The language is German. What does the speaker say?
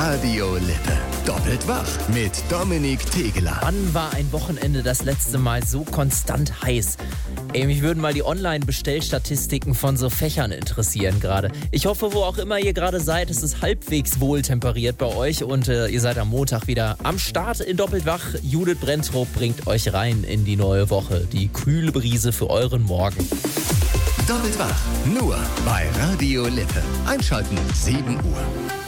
Radio Lippe. Doppelt wach mit Dominik Tegeler. Wann war ein Wochenende das letzte Mal so konstant heiß? Mich würden mal die Online-Bestellstatistiken von so Fächern interessieren gerade. Ich hoffe, wo auch immer ihr gerade seid, es ist halbwegs wohltemperiert bei euch und ihr seid am Montag wieder am Start in Doppelt wach. Judith Brenntrup bringt euch rein in die neue Woche. Die kühle Brise für euren Morgen. Doppelt wach, nur bei Radio Lippe. Einschalten, 7 Uhr.